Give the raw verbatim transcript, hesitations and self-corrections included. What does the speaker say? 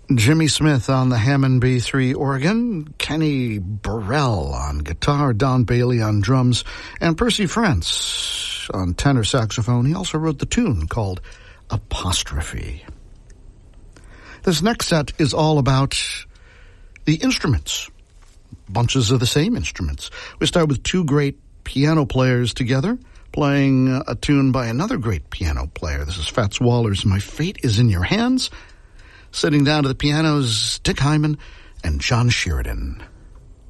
Jimmy Smith on the Hammond B three organ, Kenny Burrell on guitar, Don Bailey on drums, and Percy France on tenor saxophone. He also wrote the tune called Apostrophe. This next set is all about the instruments, bunches of the same instruments. We start with two great piano players together, playing a tune by another great piano player. This is Fats Waller's My Fate Is in Your Hands. Sitting down to the pianos, Dick Hyman and John Sheridan.